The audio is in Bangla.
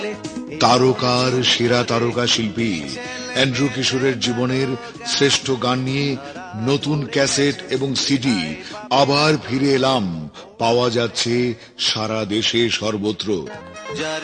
তারকার সেরা তারকা শিল্পী অ্যান্ড্রু কিশোরের জীবনের শ্রেষ্ঠ গান নিয়ে নতুন ক্যাসেট এবং সিডি আবার ফিরে এলাম, পাওয়া যাচ্ছে সারা দেশে সর্বত্র।